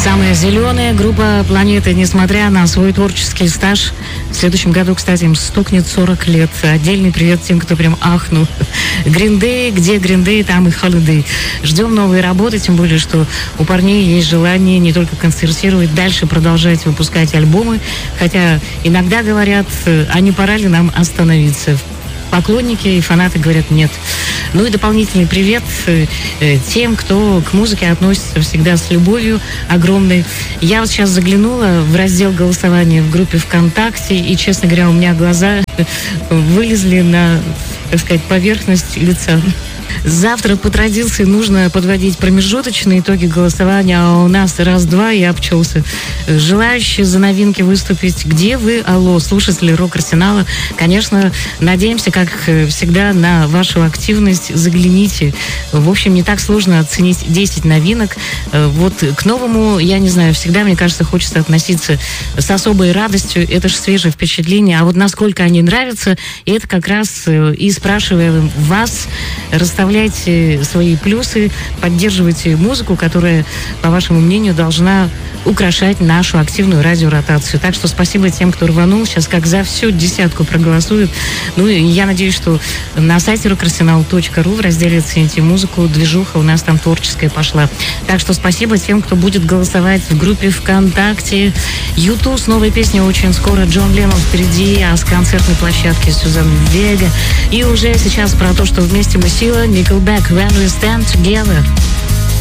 Самая зеленая группа планеты, несмотря на свой творческий стаж. В следующем году, кстати, им стукнет 40 лет. Отдельный привет тем, кто прям ахнул. Green Day, где Green Day, там и Holiday. Ждем новые работы, тем более, что у парней есть желание не только концертировать, дальше продолжать выпускать альбомы. Хотя иногда говорят, а не пора ли нам остановиться? Поклонники и фанаты говорят нет. Ну и дополнительный привет тем, кто к музыке относится всегда с любовью огромной. Я вот сейчас заглянула в раздел голосования в группе ВКонтакте, и, честно говоря, у меня глаза вылезли на, так сказать, поверхность лица. Завтра по традиции нужно подводить промежуточные итоги голосования, а у нас раз-два я обчелся. Желающие за новинки выступить, где вы? Алло, слушатели Рок-Арсенала. Конечно, надеемся, как всегда, на вашу активность. Загляните. В общем, не так сложно оценить 10 новинок. Вот к новому, я не знаю, всегда, мне кажется, хочется относиться с особой радостью. Это же свежее впечатление. А вот насколько они нравятся, это как раз и спрашиваем вас. Расставляйте свои плюсы, поддерживайте музыку, которая, по вашему мнению, должна украшать нашу активную радиоротацию. Так что спасибо тем, кто рванул. Сейчас как за всю десятку проголосуют. Ну и я надеюсь, что на сайте rockarsenal.ru в разделе «Цените музыку» движуха у нас там творческая пошла. Так что спасибо тем, кто будет голосовать в группе ВКонтакте. YouTube с новой песней очень скоро. Джон Леннон впереди, а с концертной площадки Сюзан Вега. И уже сейчас про то, что вместе мы сила. Nickelback, When We Stand Together.